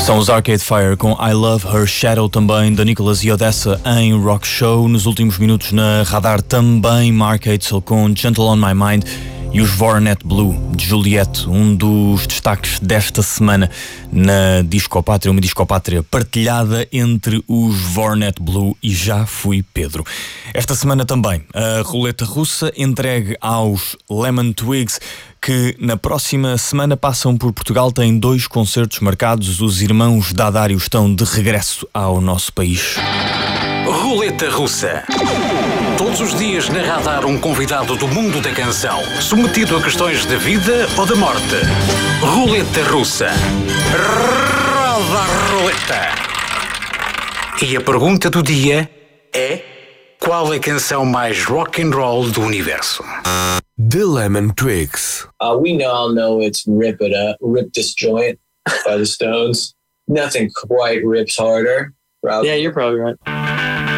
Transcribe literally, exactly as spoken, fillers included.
São os Arcade Fire com I Love Her Shadow, também da Nicholas e Odessa em Rock Show. Nos últimos minutos na Radar também Mark Eitzel com Gentle on My Mind e os Vornet Blue de Juliette, um dos destaques desta semana na Discopátria, uma Discopátria partilhada entre os Vornet Blue e Já Fui Pedro. Esta semana também a roleta russa entregue aos Lemon Twigs, que na próxima semana passam por Portugal, têm dois concertos marcados. Os irmãos Dadário estão de regresso ao nosso país. Roleta Russa. Todos os dias na Radar um convidado do mundo da canção, submetido a questões da vida ou da morte. Roleta Russa. Roda a roleta. E a pergunta do dia é: qual é a canção mais rock and roll do universo? The Lemon Twigs. Uh, we all know it's Rip It Up, Rip This Joint by the Stones. Nothing quite rips harder. Probably. Yeah, you're probably right.